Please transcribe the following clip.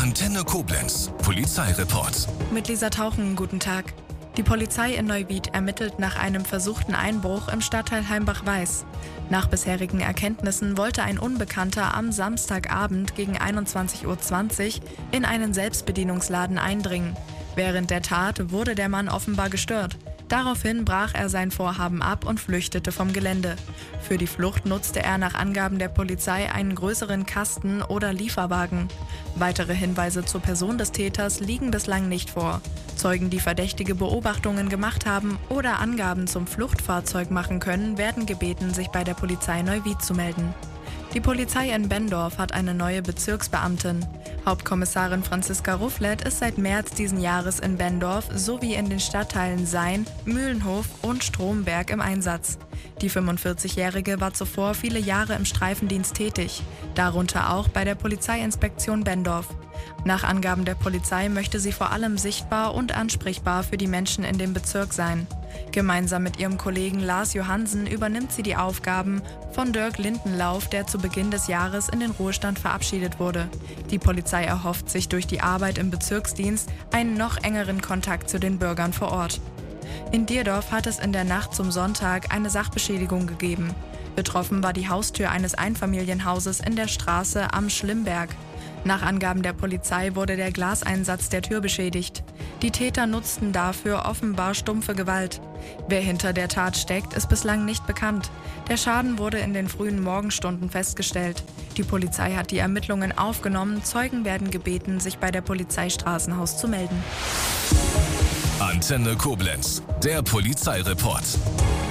Antenne Koblenz, Polizeireport. Mit Lisa Tauchen, guten Tag. Die Polizei in Neuwied ermittelt nach einem versuchten Einbruch im Stadtteil Heimbach-Weiß. Nach bisherigen Erkenntnissen wollte ein Unbekannter am Samstagabend gegen 21:20 Uhr in einen Selbstbedienungsladen eindringen. Während der Tat wurde der Mann offenbar gestört. Daraufhin brach er sein Vorhaben ab und flüchtete vom Gelände. Für die Flucht nutzte er nach Angaben der Polizei einen größeren Kasten oder Lieferwagen. Weitere Hinweise zur Person des Täters liegen bislang nicht vor. Zeugen, die verdächtige Beobachtungen gemacht haben oder Angaben zum Fluchtfahrzeug machen können, werden gebeten, sich bei der Polizei Neuwied zu melden. Die Polizei in Benndorf hat eine neue Bezirksbeamtin. Hauptkommissarin Franziska Rufflet ist seit März diesen Jahres in Benndorf sowie in den Stadtteilen Sayn, Mühlenhof und Stromberg im Einsatz. Die 45-Jährige war zuvor viele Jahre im Streifendienst tätig, darunter auch bei der Polizeiinspektion Benndorf. Nach Angaben der Polizei möchte sie vor allem sichtbar und ansprechbar für die Menschen in dem Bezirk sein. Gemeinsam mit ihrem Kollegen Lars Johansen übernimmt sie die Aufgaben von Dirk Lindenlauf, der zu Beginn des Jahres in den Ruhestand verabschiedet wurde. Die Polizei erhofft sich durch die Arbeit im Bezirksdienst einen noch engeren Kontakt zu den Bürgern vor Ort. In Dierdorf hat es in der Nacht zum Sonntag eine Sachbeschädigung gegeben. Betroffen war die Haustür eines Einfamilienhauses in der Straße Am Schlimmberg. Nach Angaben der Polizei wurde der Glaseinsatz der Tür beschädigt. Die Täter nutzten dafür offenbar stumpfe Gewalt. Wer hinter der Tat steckt, ist bislang nicht bekannt. Der Schaden wurde in den frühen Morgenstunden festgestellt. Die Polizei hat die Ermittlungen aufgenommen. Zeugen werden gebeten, sich bei der Polizei Straßenhaus zu melden. Antenne Koblenz, der Polizeireport.